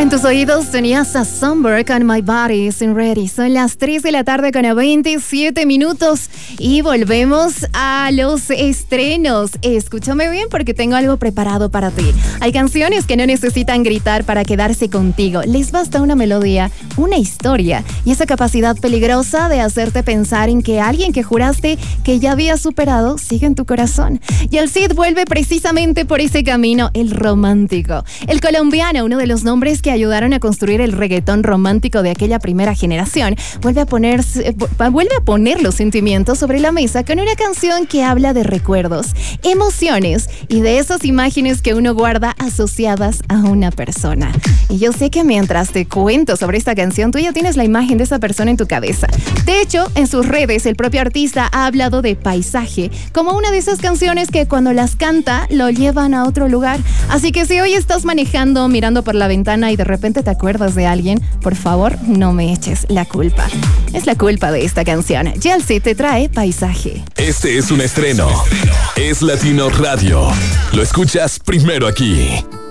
En tus oídos tenías a Sunberg con My Body Isn't Ready. Son las 3 de la tarde con 27 minutos y volvemos a los estrenos. Escúchame bien porque tengo algo preparado para ti. Hay canciones que no necesitan gritar para quedarse contigo. Les basta una melodía, una historia y esa capacidad peligrosa de hacerte pensar en que alguien que juraste que ya había superado sigue en tu corazón. Y el Cid vuelve precisamente por ese camino, el romántico. El colombiano, uno de los nombres que ayudaron a construir el reggaetón romántico de aquella primera generación, vuelve a poner los sentimientos sobre la mesa con una canción que habla de recuerdos, emociones y de esas imágenes que uno guarda asociadas a una persona. Y yo sé que mientras te cuento sobre esta canción, tú ya tienes la imagen de esa persona en tu cabeza. De hecho, en sus redes, el propio artista ha hablado de Paisaje como una de esas canciones que cuando las canta lo llevan a otro lugar. Así que si hoy estás manejando, mirando por la ventana y de repente te acuerdas de alguien, por favor, no me eches la culpa. Es la culpa de esta canción. Yeltsin te trae Paisaje. Este es un estreno. Es Latino Radio. Lo escuchas primero aquí.